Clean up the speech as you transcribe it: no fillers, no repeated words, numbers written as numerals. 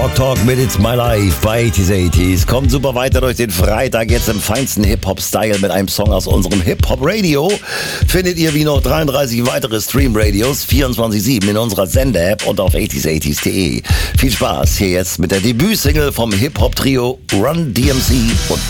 Talk mit It's My Life bei 80s. Kommt super weiter durch den Freitag, jetzt im feinsten Hip-Hop-Style mit einem Song aus unserem Hip-Hop-Radio. Findet ihr wie noch 33 weitere Stream-Radios 24/7 in unserer Sender-App und auf 80s80s.de. Viel Spaß hier jetzt mit der Debütsingle vom Hip-Hop-Trio Run DMC und